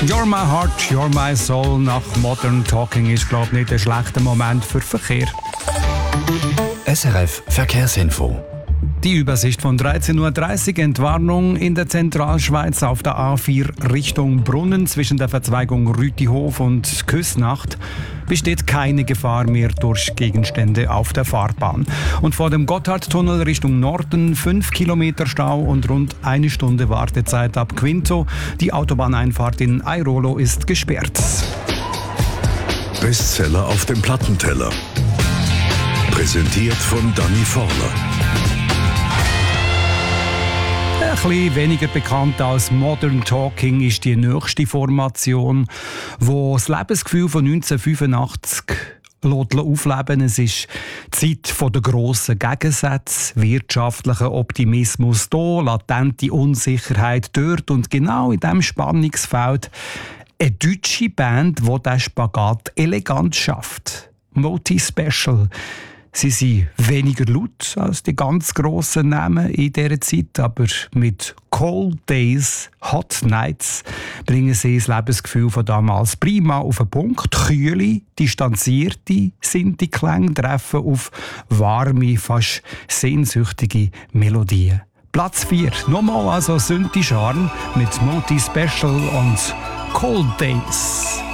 You're my heart, you're my soul nach Modern Talking ist, glaube ich, nicht ein schlechter Moment für Verkehr. SRF Verkehrsinfo. Die Übersicht von 13.30 Uhr. Entwarnung in der Zentralschweiz auf der A4 Richtung Brunnen zwischen der Verzweigung Rütihof und Küsnacht besteht keine Gefahr mehr durch Gegenstände auf der Fahrbahn. Und vor dem Gotthardtunnel Richtung Norden 5 Kilometer Stau und rund eine Stunde Wartezeit ab Quinto. Die Autobahneinfahrt in Airolo ist gesperrt. Bestseller auf dem Plattenteller. Präsentiert von Danny Forler. Ein bisschen weniger bekannt als Modern Talking ist die nächste Formation, die das Lebensgefühl von 1985 aufleben. Es ist die Zeit der grossen Gegensätze, wirtschaftlicher Optimismus hier, latente Unsicherheit dort und genau in diesem Spannungsfeld eine deutsche Band, die diesen Spagat elegant schafft. Moti Special. Sie sind weniger laut als die ganz grossen Namen in dieser Zeit, aber mit Cold Days, Hot Nights bringen sie das Lebensgefühl von damals prima auf den Punkt. Kühle, distanzierte Sinti-Klänge treffen auf warme, fast sehnsüchtige Melodien. Platz 4. Nochmal also Synthi-Charme mit Moti Special und Cold Days.